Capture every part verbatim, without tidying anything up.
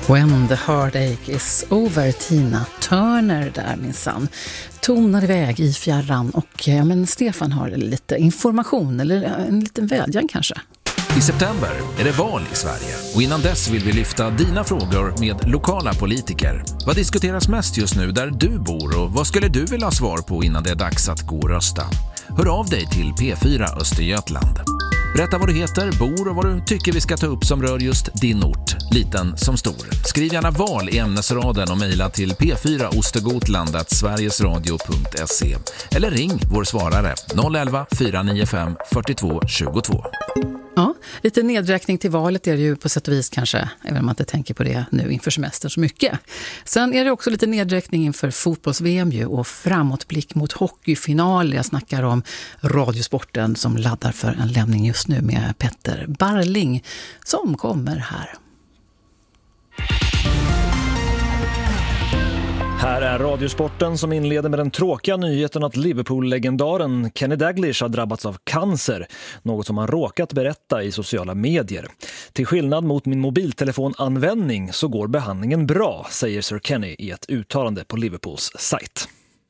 When the heartache is over, Tina Turner där minsann. Tonar iväg i fjärran och ja, men Stefan har lite information eller en liten vädjan kanske. I september är det val i Sverige och innan dess vill vi lyfta dina frågor med lokala politiker. Vad diskuteras mest just nu där du bor och vad skulle du vilja ha svar på innan det är dags att gå och rösta? Hör av dig till P fyra Östergötland. Berätta vad du heter, bor och vad du tycker vi ska ta upp som rör just din ort, liten som stor. Skriv gärna val i ämnesraden och mejla till p fyra ostergotland snabel-a sverigesradio punkt se eller ring vår svarare noll elva fyra nio fem fyrtiotvå tjugotvå. Ja, lite nedräkning till valet är det ju på sätt och vis kanske, även om man inte tänker på det nu inför semestern så mycket. Sen är det också lite nedräkning inför fotbolls-V M ju och framåtblick mot hockeyfinal. Jag snackar om Radiosporten som laddar för en lämning just nu med Petter Barling som kommer här. Här är Radiosporten som inleder med den tråkiga nyheten att Liverpool-legendaren Kenny Dalglish har drabbats av cancer, något som han råkat berätta i sociala medier. Till skillnad mot min mobiltelefonanvändning så går behandlingen bra, säger Sir Kenny i ett uttalande på Liverpools sajt.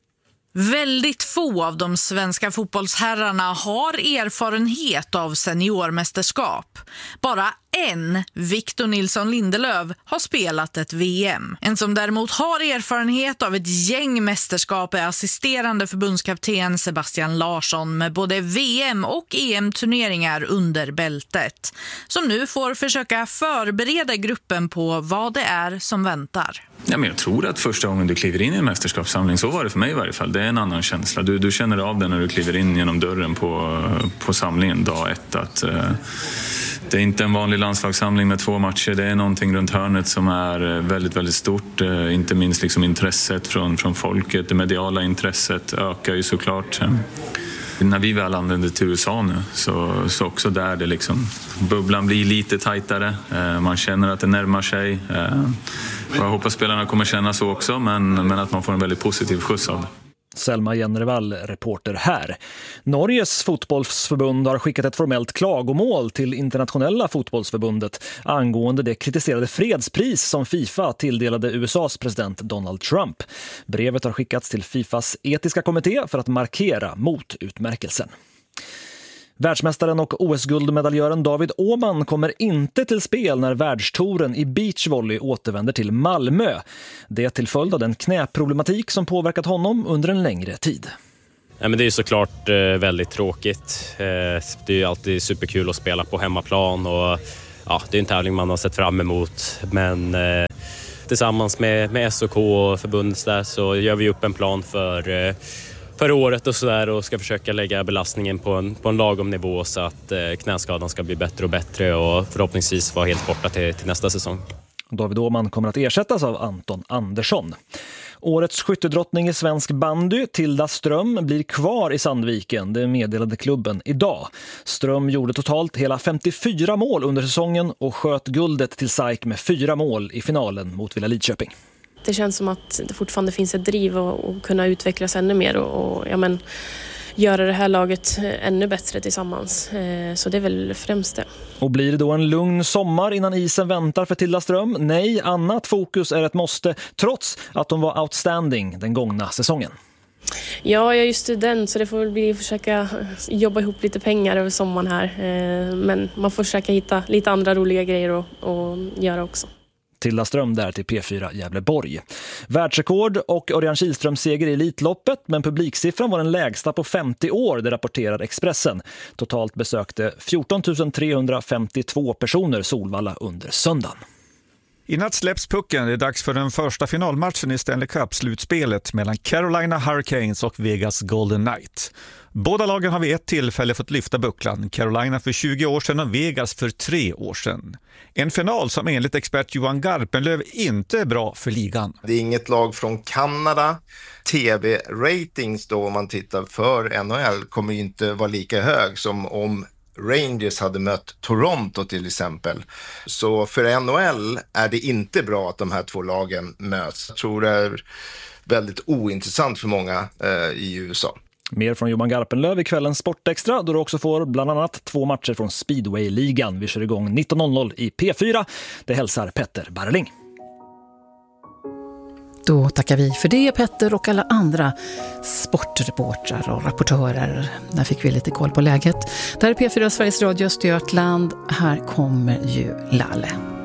Väldigt få av de svenska fotbollsherrarna har erfarenhet av seniormästerskap. Bara en, Victor Nilsson Lindelöf, har spelat ett V M. En som däremot har erfarenhet av ett gäng mästerskap är assisterande förbundskapten Sebastian Larsson med både V M- och E M-turneringar under bältet. Som nu får försöka förbereda gruppen på vad det är som väntar. Ja, men jag tror att första gången du kliver in i en mästerskapssamling, så var det för mig i varje fall, det är en annan känsla. Du, du känner av det när du kliver in genom dörren på, på samlingen dag ett att eh, det är inte en vanlig landslagssamling med två matcher. Det är någonting runt hörnet som är väldigt, väldigt stort. Eh, inte minst liksom intresset från, från folket. Det mediala intresset ökar ju såklart. Eh, när vi väl använder till U S A nu så, så också där det liksom bubblan blir lite tajtare. Eh, man känner att det närmar sig. Eh, och jag hoppas spelarna kommer känna så också, men, men att man får en väldigt positiv skjuts av det. Selma Jennervall, reporter här. Norges fotbollsförbund har skickat ett formellt klagomål till internationella fotbollsförbundet angående det kritiserade fredspris som FIFA tilldelade U S A:s president Donald Trump. Brevet har skickats till FIFAs etiska kommitté för att markera mot utmärkelsen. Världsmästaren och O S-guldmedaljören David Åhman kommer inte till spel när världstouren i beachvolley återvänder till Malmö. Det till följd av den knäproblematik som påverkat honom under en längre tid. Ja, men det är såklart eh, väldigt tråkigt. Eh, det är ju alltid superkul att spela på hemmaplan och ja, det är en tävling man har sett fram emot. Men eh, tillsammans med, med S O K och förbundet där så gör vi upp en plan för... Eh, för året och sådär och ska försöka lägga belastningen på en, på en lagom nivå så att eh, knäskadan ska bli bättre och bättre och förhoppningsvis vara helt borta till, till nästa säsong. David Åhman kommer att ersättas av Anton Andersson. Årets skyttedrottning i svensk bandy, Tilda Ström, blir kvar i Sandviken. Det meddelade klubben idag. Ström gjorde totalt hela femtiofyra mål under säsongen och sköt guldet till S A I K med fyra mål i finalen mot Villa Lidköping. Det känns som att det fortfarande finns ett driv och kunna utvecklas ännu mer och, och ja, men, göra det här laget ännu bättre tillsammans. Så det är väl främst det. Och blir det då en lugn sommar innan isen väntar för Tilda Ström? Nej, annat fokus är ett måste trots att de var outstanding den gångna säsongen. Ja, jag är ju student så det får väl bli att försöka jobba ihop lite pengar över sommaren här. Men man får försöka hitta lite andra roliga grejer att, att göra också. Tilda Ström där till P fyra Gävleborg. Världsrekord och Örjan Kihlströms seger i Elitloppet, men publiksiffran var den lägsta på femtio år, det rapporterar Expressen. Totalt besökte fjorton tusen trehundrafemtiotvå personer Solvalla under söndagen. I natt släpps pucken. Det är dags för den första finalmatchen i Stanley Cup-slutspelet mellan Carolina Hurricanes och Vegas Golden Knights. Båda lagen har vid ett tillfälle fått lyfta bucklan. Carolina för tjugo år sedan och Vegas för tre år sedan. En final som enligt expert Johan Garpenlöv inte är bra för ligan. Det är inget lag från Kanada. T V-ratings då om man tittar för N H L kommer ju inte vara lika hög som om Rangers hade mött Toronto till exempel. Så för N H L är det inte bra att de här två lagen möts. Jag tror det är väldigt ointressant för många eh, i U S A. Mer från Johan Garpenlöv i kvällens Sportextra då du också får bland annat två matcher från Speedway-ligan. Vi kör igång nitton noll noll i P fyra. Det hälsar Petter Barling. Då tackar vi för det, Petter och alla andra sportreportrar och rapportörer. Där fick vi lite koll på läget. Där är P fyra Sveriges Radio Östergötland. Här kommer ju Lalle.